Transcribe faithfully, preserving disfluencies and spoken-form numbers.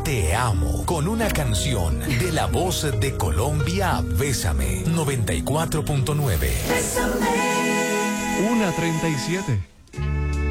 Te amo, con una canción de la voz de Colombia, Bésame, noventa y cuatro punto nueve. Bésame. una treinta y siete.